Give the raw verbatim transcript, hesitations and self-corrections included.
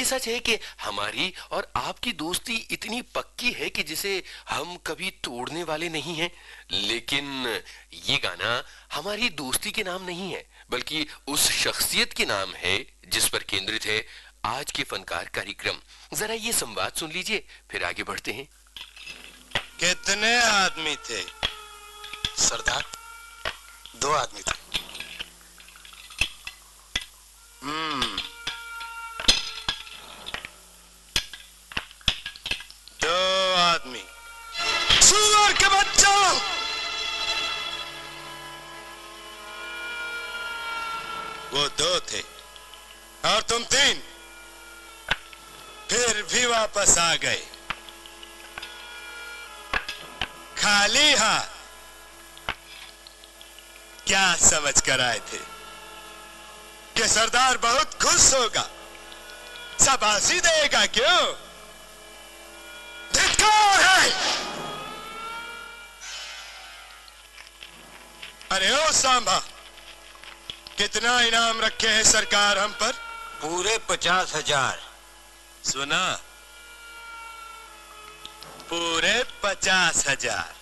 सच है कि हमारी और आपकी दोस्ती इतनी पक्की है कि जिसे हम कभी तोड़ने वाले नहीं हैं। लेकिन ये गाना हमारी दोस्ती के नाम नहीं है, बल्कि उस शख्सियत के नाम है जिस पर केंद्रित है आज के फनकार कार्यक्रम। जरा ये संवाद सुन लीजिए, फिर आगे बढ़ते हैं। कितने आदमी थे? सरदार, दो आदमी थे। हम्म, दो आदमी। सुअर के बच्चों! वो दो थे और तुम तीन, फिर भी वापस आ गए खाली हाथ। क्या समझ कर आए थे कि सरदार बहुत खुश होगा, शाबाशी देगा? क्यों? धिक्कार है। अरे ओ सांबा, कितना इनाम रखे हैं सरकार हम पर? पूरे पचास हजार। सुना? पूरे पचास हजार।